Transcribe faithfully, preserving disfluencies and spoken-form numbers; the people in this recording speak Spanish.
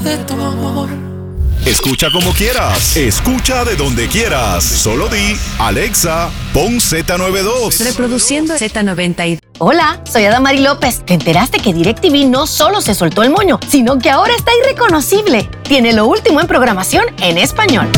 de tu amor. Escucha como quieras, escucha de donde quieras. Solo di, Alexa, pon Z noventa y dos. Reproduciendo Z noventa y dos. Hola, soy Adamari López. ¿Te enteraste que DirecTV no solo se soltó el moño, sino que ahora está irreconocible? Tiene lo último en programación en español.